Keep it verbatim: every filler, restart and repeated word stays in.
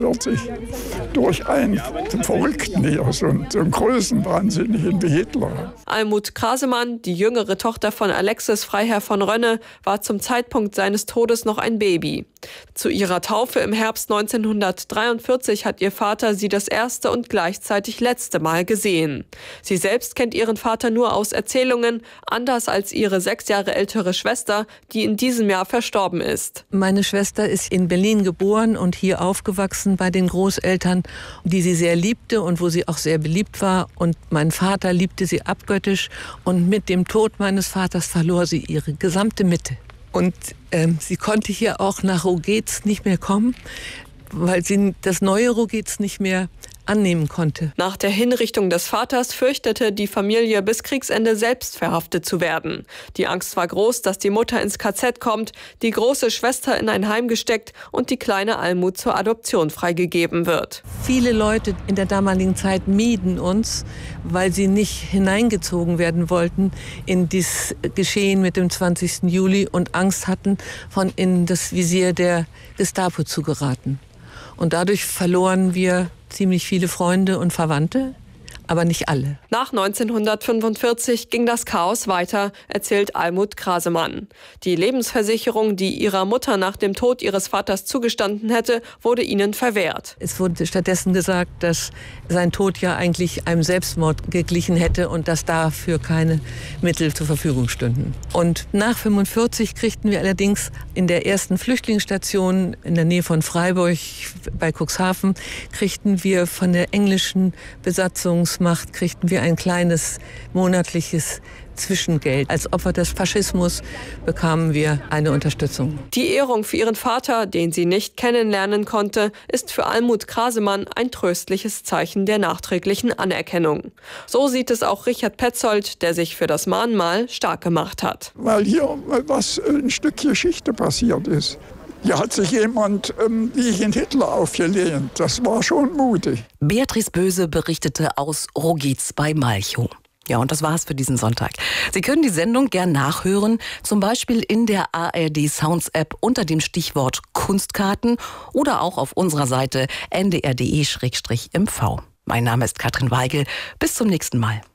Wird sich durch einen Verrückten hier, so einen, so einen Größenwahnsinnigen wie Hitler. Almuth Krasemann, die jüngere Tochter von Alexis Freiherr von Rönne, war zum Zeitpunkt seines Todes noch ein Baby. Zu ihrer Taufe im Herbst neunzehnhundertdreiundvierzig hat ihr Vater sie das erste und gleichzeitig letzte Mal gesehen. Sie selbst kennt ihren Vater nur aus Erzählungen, anders als ihre sechs Jahre ältere Schwester, die in diesem Jahr verstorben ist. Meine Schwester ist in Berlin geboren und hier aufgewachsen bei den Großeltern, die sie sehr liebte und wo sie auch sehr beliebt war. Und mein Vater liebte sie abgöttisch. Und mit dem Tod meines Vaters verlor sie ihre gesamte Mitte. Und ähm, sie konnte hier auch nach Rogez nicht mehr kommen, weil sie das neue Rogez nicht mehr annehmen konnte. Nach der Hinrichtung des Vaters fürchtete die Familie bis Kriegsende selbst verhaftet zu werden. Die Angst war groß, dass die Mutter ins K Z kommt, die große Schwester in ein Heim gesteckt und die kleine Almuth zur Adoption freigegeben wird. Viele Leute in der damaligen Zeit mieden uns, weil sie nicht hineingezogen werden wollten in das Geschehen mit dem zwanzigsten Juli und Angst hatten, von in das Visier der Gestapo zu geraten. Und dadurch verloren wir ziemlich viele Freunde und Verwandte, aber nicht alle. Nach neunzehnhundertfünfundvierzig ging das Chaos weiter, erzählt Almuth Krasemann. Die Lebensversicherung, die ihrer Mutter nach dem Tod ihres Vaters zugestanden hätte, wurde ihnen verwehrt. Es wurde stattdessen gesagt, dass sein Tod ja eigentlich einem Selbstmord geglichen hätte und dass dafür keine Mittel zur Verfügung stünden. Und nach fünfundvierzig kriegten wir allerdings in der ersten Flüchtlingsstation in der Nähe von Freiburg bei Cuxhaven, kriegten wir von der englischen Besatzungsmacht kriegten wir ein kleines monatliches Zwischengeld. Als Opfer des Faschismus bekamen wir eine Unterstützung. Die Ehrung für ihren Vater, den sie nicht kennenlernen konnte, ist für Almuth Krasemann ein tröstliches Zeichen der nachträglichen Anerkennung. So sieht es auch Richard Petzold, der sich für das Mahnmal stark gemacht hat. Weil hier was ein Stück Geschichte passiert ist. Hier hat sich jemand ähm, gegen Hitler aufgelehnt. Das war schon mutig. Beatrice Böse berichtete aus Rogez bei Malchow. Ja, und das war's für diesen Sonntag. Sie können die Sendung gern nachhören, zum Beispiel in der A R D Sounds App unter dem Stichwort Kunstkarten oder auch auf unserer Seite n d r punkt d e slash m v. Mein Name ist Katrin Weigel. Bis zum nächsten Mal.